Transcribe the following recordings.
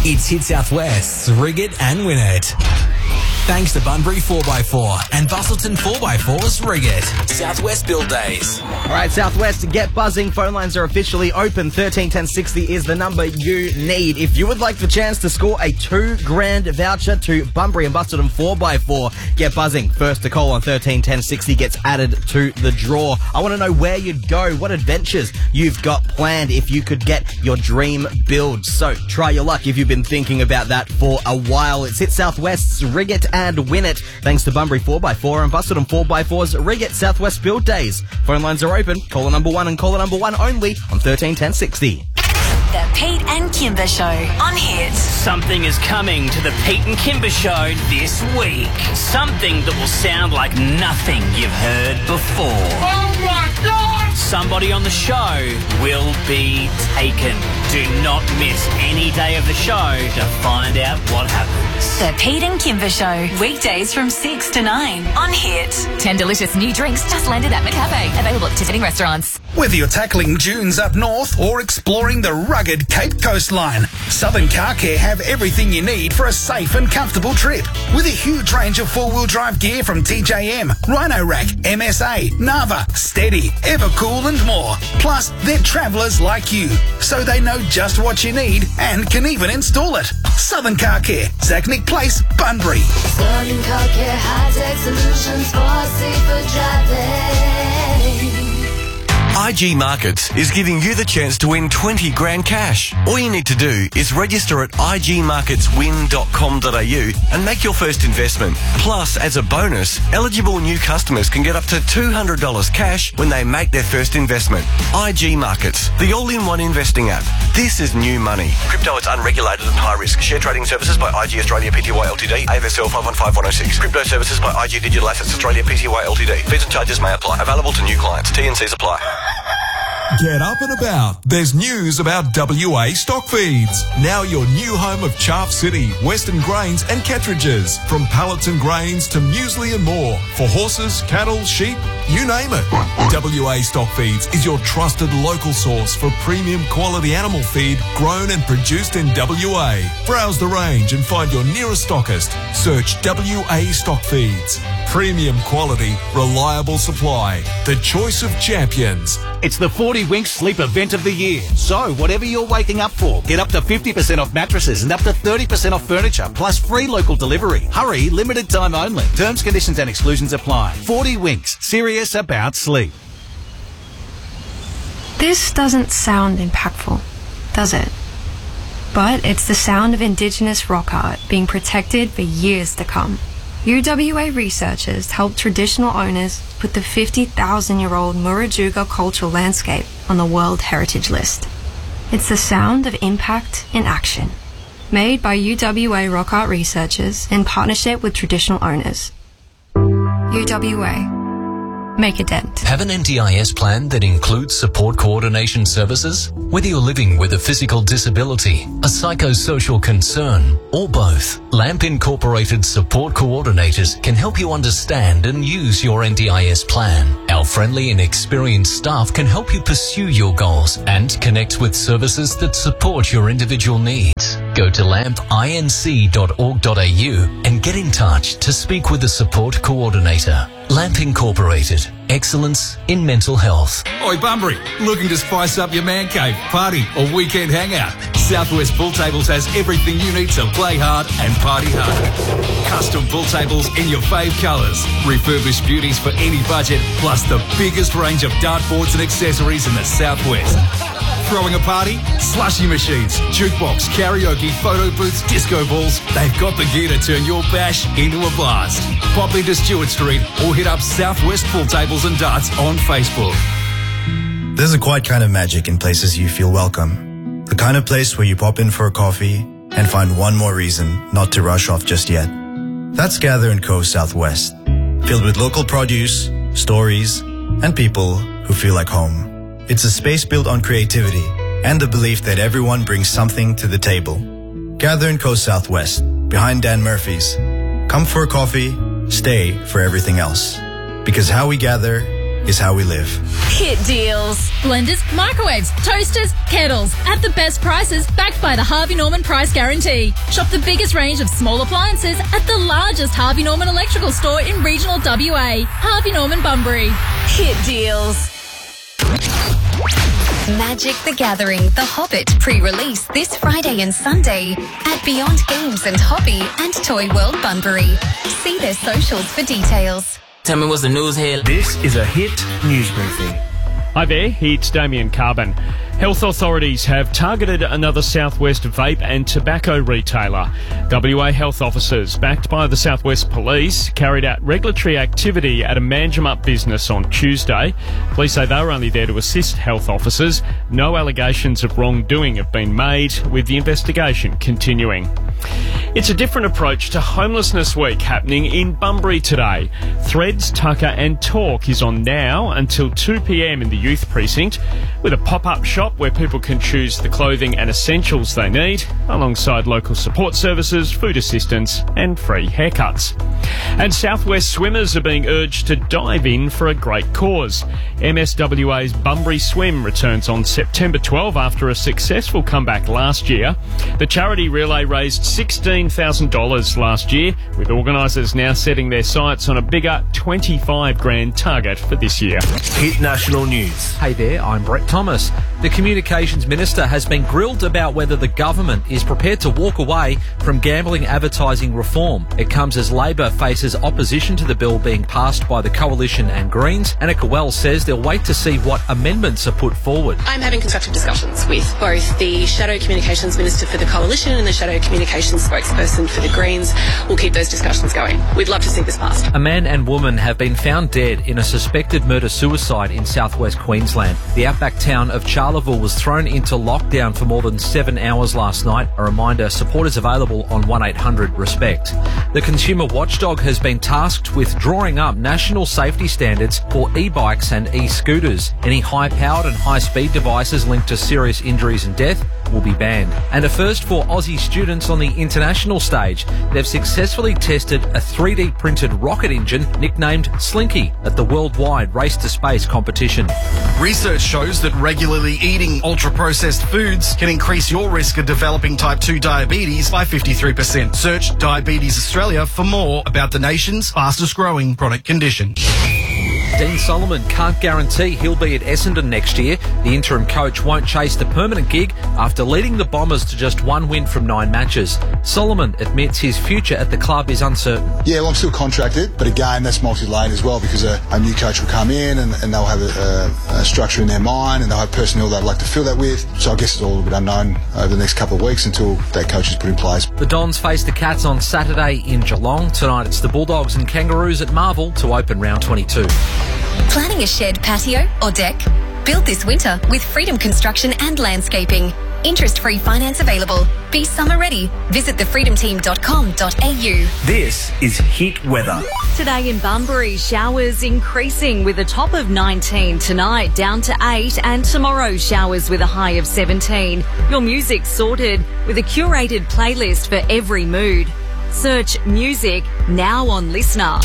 It's Hit Southwest's Rig It and Win It. Thanks to Bunbury 4x4 and Bustleton 4x4's Rig It. Southwest Build Days. All right, Southwest, get buzzing. Phone lines are officially open. 131060 is the number you need. If you would like the chance to score a $2,000 voucher to Bunbury and Bustleton 4x4, get buzzing. First to call on 131060 gets added to the draw. I want to know where you'd go, what adventures you've got planned if you could get your dream build. So try your luck if you've been thinking about that for a while. It's Hit Southwest's Rig It and Win It, thanks to Bunbury 4x4 and Bustleton 4x4's Rig It Southwest Build Days. Phone lines are open. Caller number 1 and caller number 1 only on 131060. The Pete and Kimber Show on Hit. Something is coming to the Pete and Kimber Show this week. Something that will sound like nothing you've heard before. Oh my God! Somebody on the show will be taken. Do not miss any day of the show to find out what happens. The Pete and Kimber Show, weekdays from 6 to 9 on Hit. 10 delicious new drinks just landed at McCafe. Available at sitting restaurants. Whether you're tackling dunes up north or exploring the rugged Cape Coastline, Southern Car Care have everything you need for a safe and comfortable trip. With a huge range of four-wheel drive gear from TJM, Rhino Rack, MSA, Nava, Steady, Evercool and more. Plus, they're travellers like you, so they know just what you need and can even install it. Southern Car Care, Zachnick Place, Bunbury. Southern Car Care, high-tech solutions for safer driving. IG Markets is giving you the chance to win $20,000 cash. All you need to do is register at igmarketswin.com.au and make your first investment. Plus, as a bonus, eligible new customers can get up to $200 cash when they make their first investment. IG Markets, the all-in-one investing app. This is new money. Crypto is unregulated and high risk. Share trading services by IG Australia Pty Ltd. AFSL 515106. Crypto services by IG Digital Assets Australia Pty Ltd. Fees and charges may apply. Available to new clients. T&Cs apply. Get up and about. There's news about WA Stock Feeds. Now your new home of Chaff City, Western Grains and Kettridges. From pallets and grains to muesli and more. For horses, cattle, sheep, you name it. WA Stock Feeds is your trusted local source for premium quality animal feed grown and produced in WA. Browse the range and find your nearest stockist. Search WA Stock Feeds. Premium quality, reliable supply. The choice of champions. It's the 40 Winks Sleep Event of the year. So, whatever you're waking up for, get up to 50% off mattresses and up to 30% off furniture, plus free local delivery. Hurry, limited time only. Terms, conditions and exclusions apply. 40 Winks, serious about sleep. This doesn't sound impactful, does it? But it's the sound of Indigenous rock art being protected for years to come. UWA researchers helped traditional owners put the 50,000-year-old Murujuga cultural landscape on the World Heritage List. It's the sound of impact in action, made by UWA rock art researchers in partnership with traditional owners. UWA. Make a dent. Have an NDIS plan that includes support coordination services? Whether you're living with a physical disability, a psychosocial concern, or both, LAMP Incorporated support coordinators can help you understand and use your NDIS plan. Our friendly and experienced staff can help you pursue your goals and connect with services that support your individual needs. Go to lampinc.org.au and get in touch to speak with a support coordinator. LAMP Incorporated. Excellence in mental health. Oi, Bunbury, looking to spice up your man cave, party or weekend hangout? Southwest Pool Tables has everything you need to play hard and party hard. Custom pool tables in your fave colours. Refurbished beauties for any budget, plus the biggest range of dartboards and accessories in the Southwest. Throwing a party? Slushy machines, jukebox, karaoke, photo booths, disco balls. They've got the gear to turn your bash into a blast. Pop into Stewart Street or hit up Southwest Pool Tables and Darts on Facebook. There's a quiet kind of magic in places you feel welcome. The kind of place where you pop in for a coffee and find one more reason not to rush off just yet. That's Gather & Co. Southwest, filled with local produce, stories, and people who feel like home. It's a space built on creativity and the belief that everyone brings something to the table. Gather & Co. Southwest, behind Dan Murphy's. Come for a coffee, stay for everything else. Because how we gather is how we live. Hit deals. Blenders, microwaves, toasters, kettles at the best prices backed by the Harvey Norman price guarantee. Shop the biggest range of small appliances at the largest Harvey Norman electrical store in regional WA. Harvey Norman Bunbury. Hit deals. Magic the Gathering, The Hobbit pre-release this Friday and Sunday at Beyond Games and Hobby and Toy World Bunbury. See their socials for details. Tell me what's the news here. This is a Hit News Briefing. Hi there, it's Damien Carbon. Health authorities have targeted another South West vape and tobacco retailer. WA health officers, backed by the South West Police, carried out regulatory activity at a Manjimup business on Tuesday. Police say they were only there to assist health officers. No allegations of wrongdoing have been made, with the investigation continuing. It's a different approach to Homelessness Week happening in Bunbury today. Threads, Tucker and Talk is on now until 2 p.m. in the youth precinct, with a pop-up shop where people can choose the clothing and essentials they need, alongside local support services, food assistance and free haircuts. And South West swimmers are being urged to dive in for a great cause. MSWA's Bunbury Swim returns on September 12 after a successful comeback last year. The charity relay raised $16,000 last year, with organisers now setting their sights on a bigger $25,000 target for this year. Hit National News. Hey there, I'm Brett Thomas. The Communications Minister has been grilled about whether the government is prepared to walk away from gambling advertising reform. It comes as Labor faces opposition to the bill being passed by the Coalition and Greens. Annika Wells says they'll wait to see what amendments are put forward. I'm having constructive discussions with both the Shadow Communications Minister for the Coalition and the Shadow Communications spokesperson for the Greens. We'll keep those discussions going. We'd love to see this passed. A man and woman have been found dead in a suspected murder-suicide in southwest Queensland. The outback town of Charleville was thrown into lockdown for more than 7 hours last night. A reminder, support is available on 1800-RESPECT. The consumer watchdog has been tasked with drawing up national safety standards for e-bikes and e-scooters. Any high-powered and high-speed devices linked to serious injuries and death will be banned. And a first for Aussie students on the international stage. They've successfully tested a 3D printed rocket engine nicknamed Slinky at the worldwide Race to Space competition. Research shows that regularly eating ultra-processed foods can increase your risk of developing type 2 diabetes by 53%. Search Diabetes Australia for more about the nation's fastest growing chronic condition. Dean Solomon can't guarantee he'll be at Essendon next year. The interim coach won't chase the permanent gig after leading the Bombers to just 1 win from 9 matches. Solomon admits his future at the club is uncertain. Yeah, well, I'm still contracted, but again, that's multi-layered as well, because a new coach will come in and they'll have a structure in their mind and they'll have personnel they'd like to fill that with. So I guess it's all a little bit unknown over the next couple of weeks until that coach is put in place. The Dons face the Cats on Saturday in Geelong. Tonight it's the Bulldogs and Kangaroos at Marvel to open round 22. Planning a shed, patio or deck? Build this winter with Freedom Construction and Landscaping. Interest-free finance available. Be summer ready. Visit thefreedomteam.com.au. This is Hit Weather. Today in Bunbury, showers increasing with a top of 19 tonight, down to 8, and tomorrow showers with a high of 17. Your music sorted with a curated playlist for every mood. Search music now on Listener.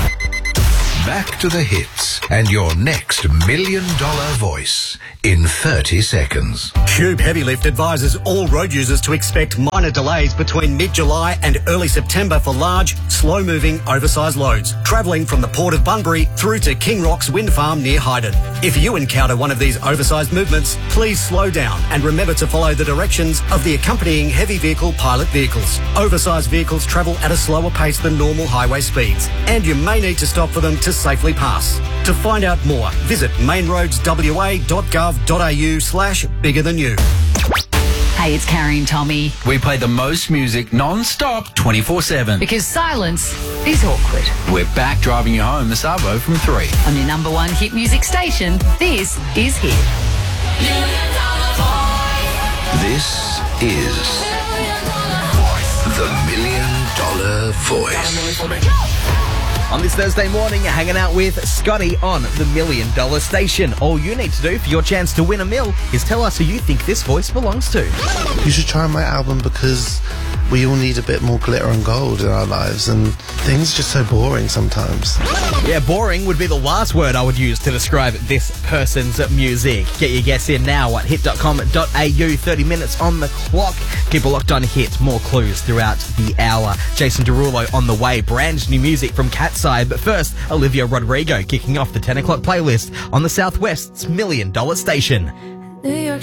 Back to the hits and your next $1 million voice in 30 seconds. Cube Heavy Lift advises all road users to expect minor delays between mid-July and early September for large, slow-moving, oversized loads, travelling from the Port of Bunbury through to King Rock's wind farm near Hyden. If you encounter one of these oversized movements, please slow down and remember to follow the directions of the accompanying heavy vehicle pilot vehicles. Oversized vehicles travel at a slower pace than normal highway speeds, and you may need to stop for them to safely pass. To find out more, visit mainroadswa.gov.au/biggerthanyu. Hey, it's Carrie and Tommy. We play the most music non-stop 24/7. Because silence is awkward. We're back driving you home this Arvo from 3. On your number one hit music station, this is Hit. This is the $1 million voice. On this Thursday morning, you're hanging out with Scotty on the $1 Million Station. All you need to do for your chance to win $1 million is tell us who you think this voice belongs to. You should try my album because we all need a bit more glitter and gold in our lives, and things are just so boring sometimes. Yeah, boring would be the last word I would use to describe this person's music. Get your guess in now at hit.com.au. 30 minutes on the clock. Keep it locked on Hit. More clues throughout the hour. Jason Derulo on the way. Brand new music from Catside. But first, Olivia Rodrigo kicking off the 10 o'clock playlist on the Southwest's $1 Million Station. New York